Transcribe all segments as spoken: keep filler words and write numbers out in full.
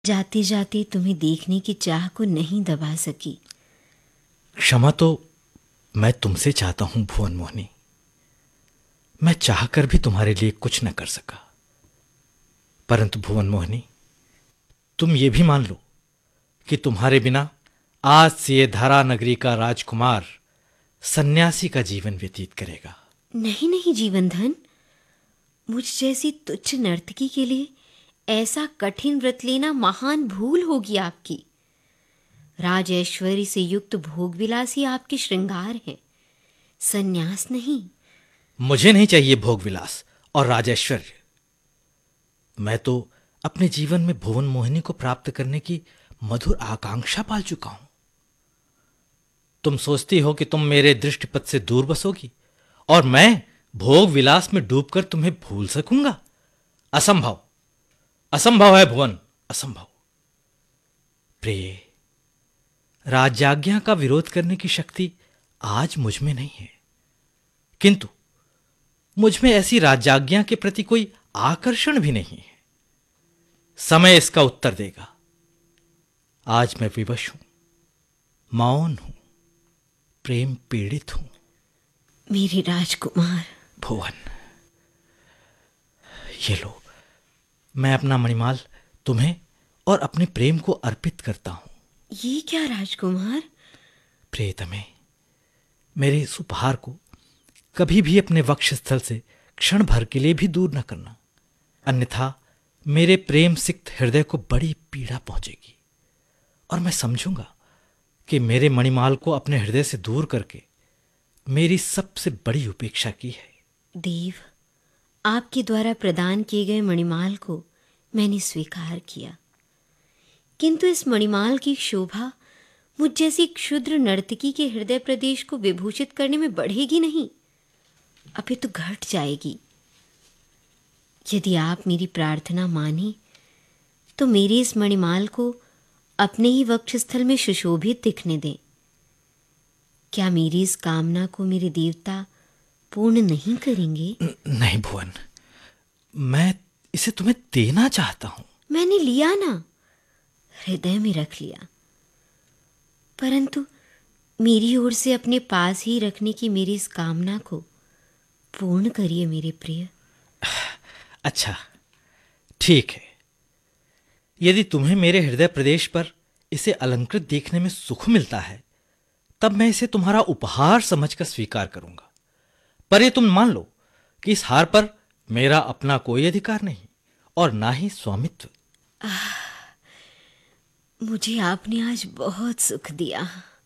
जाते जाते तुम्हें देखने की चाह को नहीं दबा सकी। क्षमा तो मैं तुमसे चाहता हूं भुवन मोहिनी। मैं चाहकर भी तुम्हारे लिए कुछ न कर सका। परंतु भुवन मोहिनी, तुम ये भी मान लो कि तुम्हारे बिना आज से ये धारा नगरी का राजकुमार सन्यासी का जीवन व्यतीत करेगा। नहीं नहीं जीवनधन, मुझ जैसी तुच्छ नर्तकी के लिए ऐसा कठिन व्रत लेना महान भूल होगी आपकी। राज ऐश्वर्य से युक्त भोग विलास ही आपके श्रृंगार है, सन्यास नहीं। मुझे नहीं चाहिए भोग विलास और राज ऐश्वर्य। मैं तो अपने जीवन में भुवन मोहिनी को प्राप्त करने की मधुर आकांक्षा पाल चुका हूं। तुम सोचती हो कि तुम मेरे दृष्टिपथ से दूर बसोगी और मैं भोग विलास में डूबकर तुम्हें भूल सकूंगा? असंभव, असंभव है भुवन, असंभव। प्रिय, राज्याज्ञा का विरोध करने की शक्ति आज मुझ में नहीं है, किंतु मुझ में ऐसी राज्याज्ञा के प्रति कोई आकर्षण भी नहीं है। समय इसका उत्तर देगा। आज मैं विवश हूं, मौन हूं, प्रेम पीड़ित हूं। मेरे राजकुमार। भुवन, ये लो, मैं अपना मणिमाल तुम्हें और अपने प्रेम को अर्पित करता हूं। ये क्या राजकुमार? प्रियतमे, मेरे इस उपहार को कभी भी अपने वक्षस्थल से क्षण भर के लिए भी दूर न करना, अन्यथा मेरे प्रेम सिक्त हृदय को बड़ी पीड़ा पहुंचेगी और मैं समझूंगा कि मेरे मणिमाल को अपने हृदय से दूर करके मेरी सबसे बड़ी उपेक्षा की है। देव, आपके द्वारा प्रदान किए गए मणिमाल को मैंने स्वीकार किया, किंतु इस मणिमाल की शोभा मुझ जैसी क्षुद्र नर्तकी के हृदय प्रदेश को विभूषित करने में बढ़ेगी नहीं, अपितु तो घट जाएगी। यदि आप मेरी प्रार्थना माने तो मेरे इस मणिमाल को अपने ही वक्षस्थल में सुशोभित दिखने दें। क्या मेरी इस कामना को मेरे देवता पूर्ण नहीं करेंगे? नहीं भुवन, मैं इसे तुम्हें देना चाहता हूं। मैंने लिया ना, हृदय में रख लिया, परंतु मेरी ओर से अपने पास ही रखने की मेरी इस कामना को पूर्ण करिए मेरे प्रिय। अच्छा, ठीक है। यदि तुम्हें मेरे हृदय प्रदेश पर इसे अलंकृत देखने में सुख मिलता है, तब मैं इसे तुम्हारा उपहार समझकर स्वीकार करूंगा। पर यह तुम मान लो कि इस हार पर मेरा अपना कोई अधिकार नहीं और ना ही स्वामित्व। मुझे आपने आज बहुत सुख दिया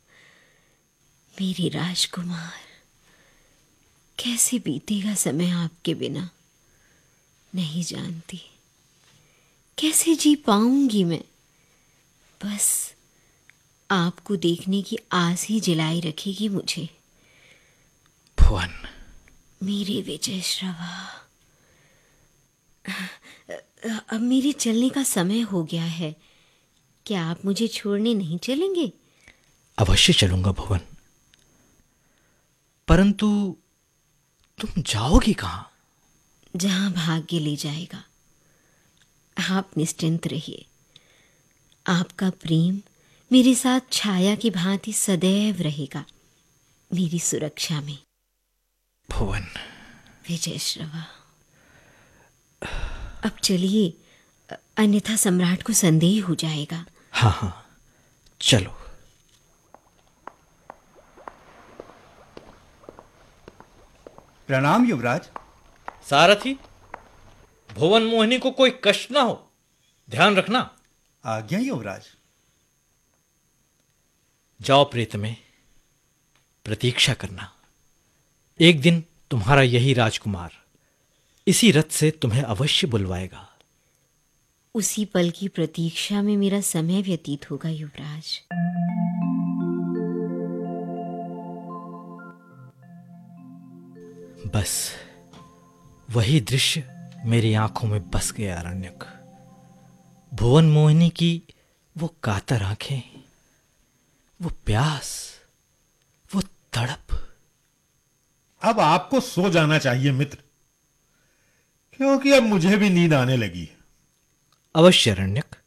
मेरे राजकुमार। कैसे बीतेगा समय आपके बिना नहीं जानती, कैसे जी पाऊंगी मैं। बस आपको देखने की आस ही जलाई रखेगी मुझे। भुवन, मेरे विजय श्रवा, अब मेरे चलने का समय हो गया है। क्या आप मुझे छोड़ने नहीं चलेंगे? अवश्य चलूंगा भुवन, परंतु तुम जाओगी कहां? जहां भाग्य ले जाएगा। आप निश्चिंत रहिए, आपका प्रेम मेरे साथ छाया की भांति सदैव रहेगा, मेरी सुरक्षा में। भुवन, विजय श्रवा, अब चलिए, अन्यथा सम्राट को संदेह हो जाएगा। हाँ हाँ, चलो। प्रणाम युवराज। सारथी, भुवन मोहिनी को कोई कष्ट ना हो, ध्यान रखना। आज्ञा युवराज। जाओ प्रीतमे, प्रतीक्षा करना। एक दिन तुम्हारा यही राजकुमार इसी रथ से तुम्हें अवश्य बुलवाएगा। उसी पल की प्रतीक्षा में मेरा समय व्यतीत होगा युवराज। बस वही दृश्य मेरी आंखों में बस गया अरण्यक। भुवन मोहिनी की वो कातर आंखें, वो प्यास, वो तड़प। अब आपको सो जाना चाहिए मित्र, क्योंकि अब मुझे भी नींद आने लगी। अवश्य अरण्यक,